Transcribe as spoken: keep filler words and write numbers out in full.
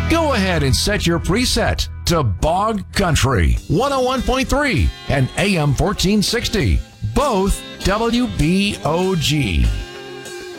Go ahead and set your preset to Bog Country one oh one point three and A M fourteen sixty, both W B O G.